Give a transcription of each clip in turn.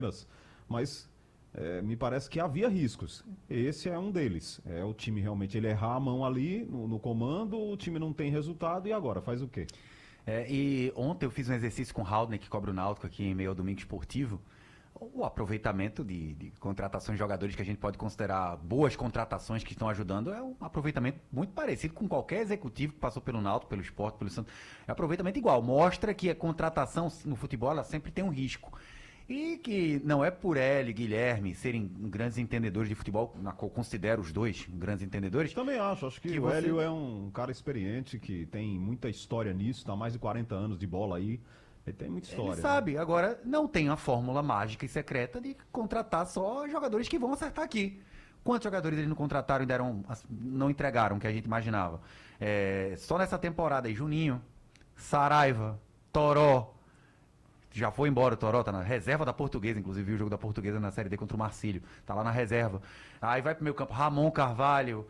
mas me parece que havia riscos. Esse é um deles. O time realmente ele errar a mão ali no comando, o time não tem resultado e agora faz o quê? E ontem eu fiz um exercício com o Haldner, que cobre o Náutico aqui em meio ao Domingo Esportivo. O aproveitamento de contratações de jogadores que a gente pode considerar boas contratações que estão ajudando é um aproveitamento muito parecido com qualquer executivo que passou pelo Náutico, pelo Sport, pelo Santos. É aproveitamento igual. Mostra que a contratação no futebol ela sempre tem um risco. E que não é por Hélio e Guilherme serem grandes entendedores de futebol, na qual eu considero os dois grandes entendedores. Também acho que o Hélio é um cara experiente, que tem muita história nisso, tá há mais de 40 anos de bola aí, ele tem muita história. Ele sabe, agora não tem a fórmula mágica e secreta de contratar só jogadores que vão acertar aqui. Quantos jogadores eles não contrataram e não entregaram o que a gente imaginava? Só nessa temporada aí, Juninho, Saraiva, Toró. Já foi embora o Toró, tá na reserva da Portuguesa, inclusive viu o jogo da Portuguesa na Série D contra o Marcílio, tá lá na reserva. Aí vai pro meio campo, Ramon Carvalho,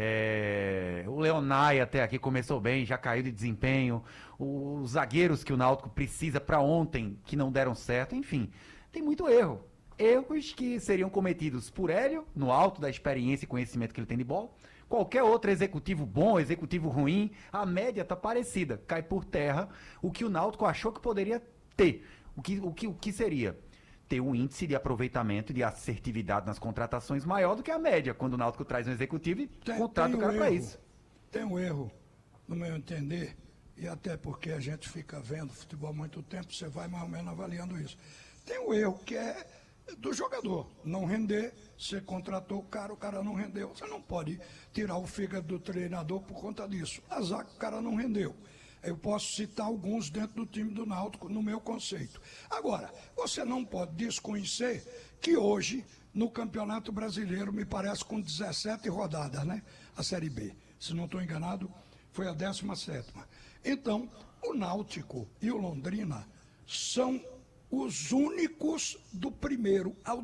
o Leonai até aqui começou bem, já caiu de desempenho, os zagueiros que o Náutico precisa para ontem, que não deram certo, enfim, tem muito erro. Erros que seriam cometidos por Hélio, no alto da experiência e conhecimento que ele tem de bola. Qualquer outro executivo bom, executivo ruim, a média tá parecida, cai por terra o que o Náutico achou que poderia ter. O que seria? Ter um índice de aproveitamento e de assertividade nas contratações maior do que a média, quando o Náutico traz um executivo e contrata o cara para isso. Tem um erro, no meu entender, e até porque a gente fica vendo futebol há muito tempo, você vai mais ou menos avaliando isso. Tem um erro que é do jogador, não render, você contratou o cara não rendeu. Você não pode tirar o fígado do treinador por conta disso. Azar que o cara não rendeu. Eu posso citar alguns dentro do time do Náutico, no meu conceito. Agora, você não pode desconhecer que hoje, no Campeonato Brasileiro, me parece com 17 rodadas, né? A Série B. Se não estou enganado, foi a 17ª. Então, o Náutico e o Londrina são os únicos do primeiro ao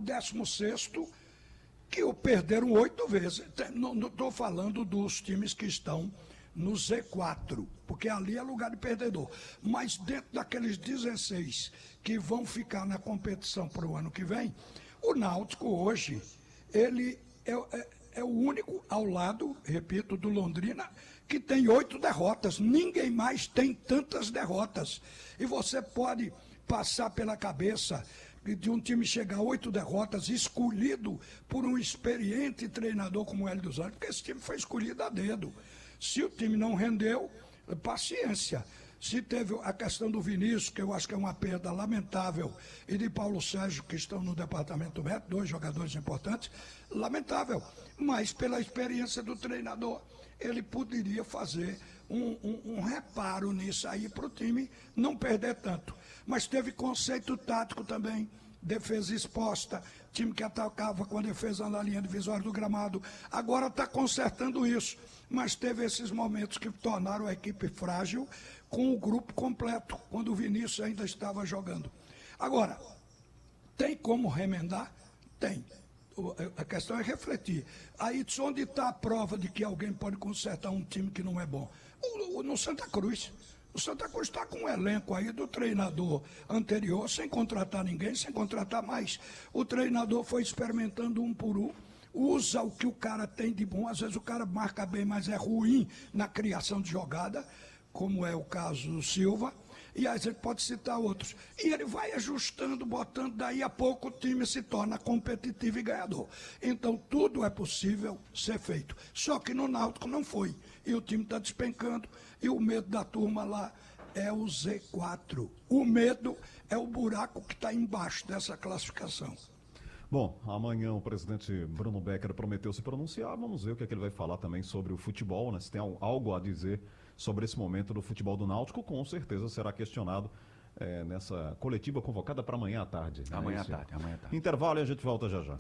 16º que o perderam 8 vezes. Não estou falando dos times que estão no Z4, porque ali é lugar de perdedor. Mas dentro daqueles 16 que vão ficar na competição para o ano que vem, o Náutico hoje, ele é o único ao lado, repito, do Londrina, que tem 8 derrotas. Ninguém mais tem tantas derrotas. E você pode passar pela cabeça de um time chegar a 8 derrotas, escolhido por um experiente treinador como o Hélio dos Anjos, porque esse time foi escolhido a dedo. Se o time não rendeu, paciência. Se teve a questão do Vinícius, que eu acho que é uma perda lamentável, e de Paulo Sérgio, que estão no departamento médico, 2 jogadores importantes, lamentável. Mas pela experiência do treinador, ele poderia fazer um reparo nisso aí para o time não perder tanto. Mas teve conceito tático também. Defesa exposta, time que atacava com a defesa na linha divisória do gramado, agora está consertando isso, mas teve esses momentos que tornaram a equipe frágil com o grupo completo, quando o Vinícius ainda estava jogando. Agora, tem como remendar? Tem. A questão é refletir. Aí, onde está a prova de que alguém pode consertar um time que não é bom? No Santa Cruz. O Santa Cruz está com um elenco aí do treinador anterior, sem contratar ninguém, sem contratar mais. O treinador foi experimentando um por um, usa o que o cara tem de bom. Às vezes o cara marca bem, mas é ruim na criação de jogada, como é o caso do Silva. E aí a gente pode citar outros. E ele vai ajustando, botando, daí a pouco o time se torna competitivo e ganhador. Então tudo é possível ser feito. Só que no Náutico não foi. E o time está despencando. E o medo da turma lá é o Z4. O medo é o buraco que está embaixo dessa classificação. Bom, amanhã o presidente Bruno Becker prometeu se pronunciar. Vamos ver o que ele vai falar também sobre o futebol, né? Se tem algo a dizer sobre esse momento do futebol do Náutico, com certeza será questionado nessa coletiva convocada para amanhã à tarde. Amanhã à tarde. Intervalo e a gente volta já já.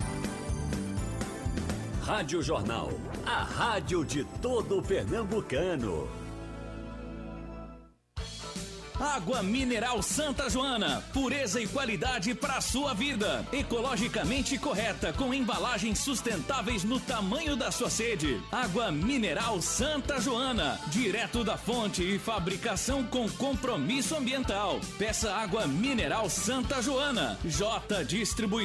Rádio Jornal, a rádio de todo pernambucano. Água Mineral Santa Joana, pureza e qualidade para sua vida. Ecologicamente correta, com embalagens sustentáveis no tamanho da sua sede. Água Mineral Santa Joana, direto da fonte e fabricação com compromisso ambiental. Peça Água Mineral Santa Joana. J Distribuidor.